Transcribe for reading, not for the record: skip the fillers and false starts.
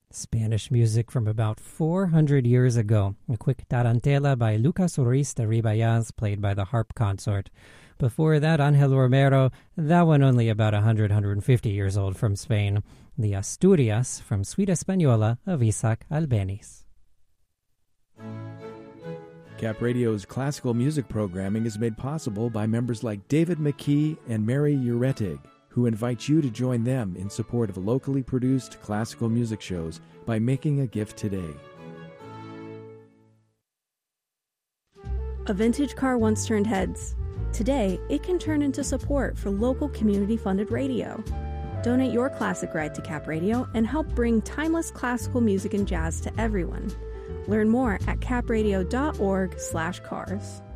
Spanish music from about 400 years ago. A quick tarantela by Lucas Ruiz de Ribayaz, played by the harp consort. Before that, Angel Romero, that one only about 150 years old, from Spain. The Asturias from Suite Española of Isaac Albeniz. Cap Radio's classical music programming is made possible by members like David McKee and Mary Uretig, who invite you to join them in support of locally produced classical music shows by making a gift today. A vintage car once turned heads. Today, it can turn into support for local community-funded radio. Donate your classic ride to Cap Radio and help bring timeless classical music and jazz to everyone. Learn more at capradio.org/cars.